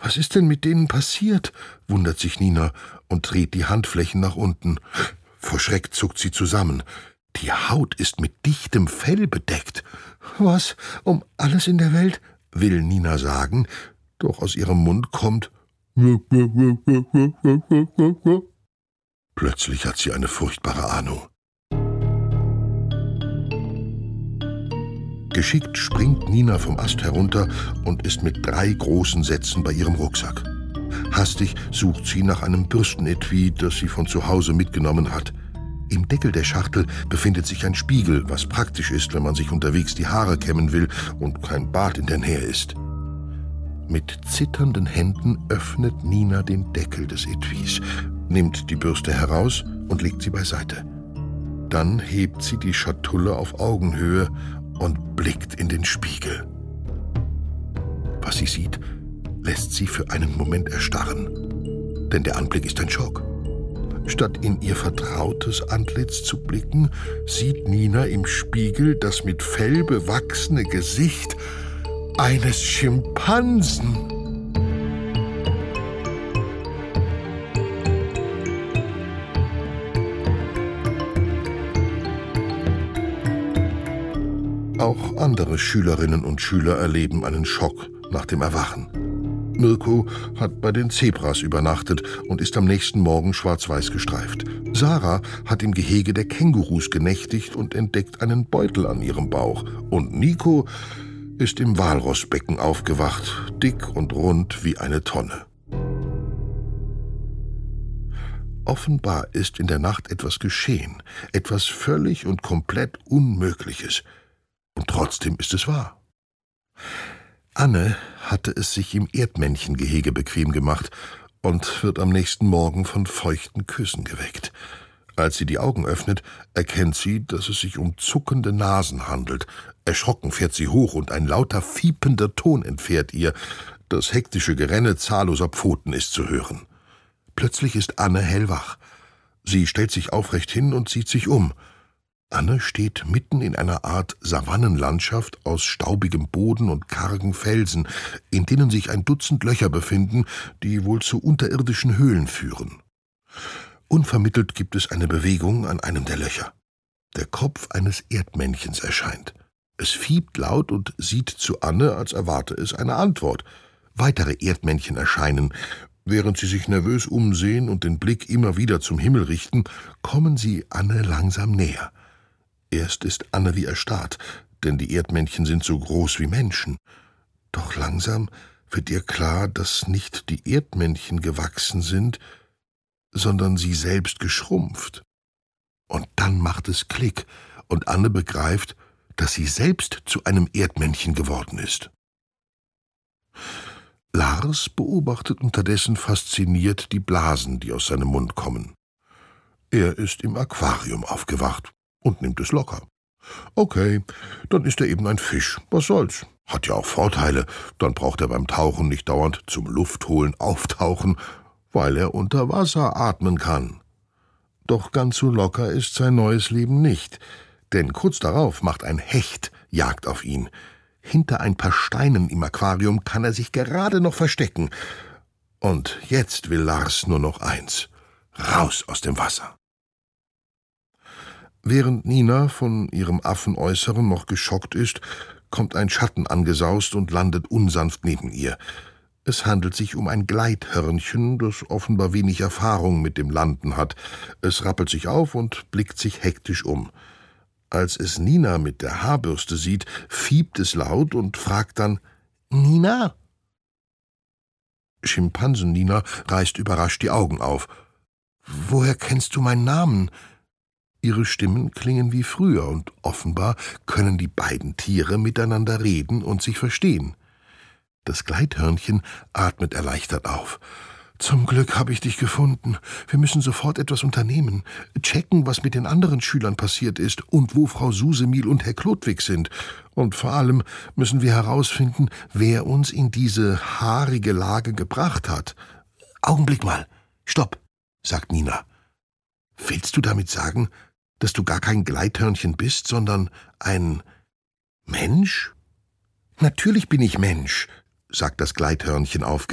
Was ist denn mit denen passiert?« wundert sich Nina und dreht die Handflächen nach unten. Vor Schreck zuckt sie zusammen. Die Haut ist mit dichtem Fell bedeckt. »Was um alles in der Welt?« will Nina sagen, doch aus ihrem Mund kommt Plötzlich hat sie eine furchtbare Ahnung. Geschickt springt Nina vom Ast herunter und ist mit 3 großen Sätzen bei ihrem Rucksack. Hastig sucht sie nach einem Bürstenetui, das sie von zu Hause mitgenommen hat. Im Deckel der Schachtel befindet sich ein Spiegel, was praktisch ist, wenn man sich unterwegs die Haare kämmen will und kein Bad in der Nähe ist. Mit zitternden Händen öffnet Nina den Deckel des Etuis, nimmt die Bürste heraus und legt sie beiseite. Dann hebt sie die Schatulle auf Augenhöhe und blickt in den Spiegel. Was sie sieht, lässt sie für einen Moment erstarren, denn der Anblick ist ein Schock. Statt in ihr vertrautes Antlitz zu blicken, sieht Nina im Spiegel das mit Fell bewachsene Gesicht eines Schimpansen. Auch andere Schülerinnen und Schüler erleben einen Schock nach dem Erwachen. Mirko hat bei den Zebras übernachtet und ist am nächsten Morgen schwarz-weiß gestreift. Sarah hat im Gehege der Kängurus genächtigt und entdeckt einen Beutel an ihrem Bauch. Und Nico ist im Walrossbecken aufgewacht, dick und rund wie eine Tonne. Offenbar ist in der Nacht etwas geschehen, etwas völlig und komplett Unmögliches. Und trotzdem ist es wahr. Anne hatte es sich im Erdmännchengehege bequem gemacht und wird am nächsten Morgen von feuchten Küssen geweckt. Als sie die Augen öffnet, erkennt sie, dass es sich um zuckende Nasen handelt. Erschrocken fährt sie hoch und ein lauter fiepender Ton entfährt ihr. Das hektische Gerenne zahlloser Pfoten ist zu hören. Plötzlich ist Anne hellwach. Sie stellt sich aufrecht hin und sieht sich um. Anne steht mitten in einer Art Savannenlandschaft aus staubigem Boden und kargen Felsen, in denen sich ein Dutzend Löcher befinden, die wohl zu unterirdischen Höhlen führen. Unvermittelt gibt es eine Bewegung an einem der Löcher. Der Kopf eines Erdmännchens erscheint. Es fiebt laut und sieht zu Anne, als erwarte es eine Antwort. Weitere Erdmännchen erscheinen. Während sie sich nervös umsehen und den Blick immer wieder zum Himmel richten, kommen sie Anne langsam näher. Erst ist Anne wie erstarrt, denn die Erdmännchen sind so groß wie Menschen. Doch langsam wird ihr klar, dass nicht die Erdmännchen gewachsen sind, sondern sie selbst geschrumpft. Und dann macht es Klick, und Anne begreift, dass sie selbst zu einem Erdmännchen geworden ist. Lars beobachtet unterdessen fasziniert die Blasen, die aus seinem Mund kommen. Er ist im Aquarium aufgewacht und nimmt es locker. Okay, dann ist er eben ein Fisch. Was soll's? Hat ja auch Vorteile. Dann braucht er beim Tauchen nicht dauernd zum Luftholen auftauchen, weil er unter Wasser atmen kann. Doch ganz so locker ist sein neues Leben nicht, denn kurz darauf macht ein Hecht Jagd auf ihn. Hinter ein paar Steinen im Aquarium kann er sich gerade noch verstecken. Und jetzt will Lars nur noch eins: raus aus dem Wasser. Während Nina von ihrem Affenäußeren noch geschockt ist, kommt ein Schatten angesaust und landet unsanft neben ihr. Es handelt sich um ein Gleithörnchen, das offenbar wenig Erfahrung mit dem Landen hat. Es rappelt sich auf und blickt sich hektisch um. Als es Nina mit der Haarbürste sieht, fiebt es laut und fragt dann: »Nina?« Schimpansen-Nina reißt überrascht die Augen auf. »Woher kennst du meinen Namen?« Ihre Stimmen klingen wie früher, und offenbar können die beiden Tiere miteinander reden und sich verstehen. Das Gleithörnchen atmet erleichtert auf. »Zum Glück habe ich dich gefunden. Wir müssen sofort etwas unternehmen. Checken, was mit den anderen Schülern passiert ist und wo Frau Susemihl und Herr Klodwig sind. Und vor allem müssen wir herausfinden, wer uns in diese haarige Lage gebracht hat.« »Augenblick mal. Stopp«, sagt Nina. »Willst du damit sagen, dass du gar kein Gleithörnchen bist, sondern ein Mensch?« »Natürlich bin ich Mensch«, sagt das Gleithörnchen aufgeregt.